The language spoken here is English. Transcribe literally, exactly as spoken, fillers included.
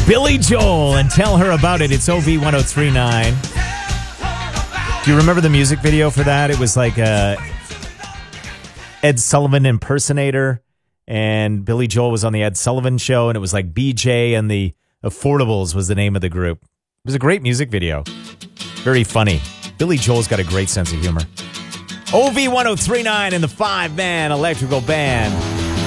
Billy Joel and Tell Her About It. It's O V ten thirty-nine. Do you remember the music video for that? It was like a Ed Sullivan impersonator, and Billy Joel was on the Ed Sullivan Show, and it was like B J and the Affordables was the name of the group. It was a great music video. Very funny. Billy Joel's got a great sense of humor. O V ten thirty-nine and the five-man electrical band.